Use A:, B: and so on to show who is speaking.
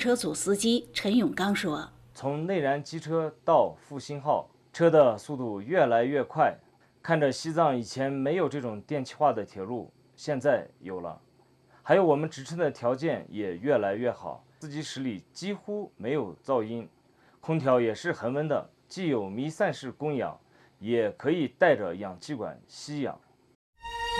A: 车组司机陈永刚说：“
B: 从内燃机车到复兴号，车的速度越来越快。看着西藏以前没有这种电气化的铁路，现在有了。还有我们职称的条件也越来越好，司机室里几乎没有噪音，空调也是恒温的，既有弥散式供氧，也可以带着氧气管吸氧。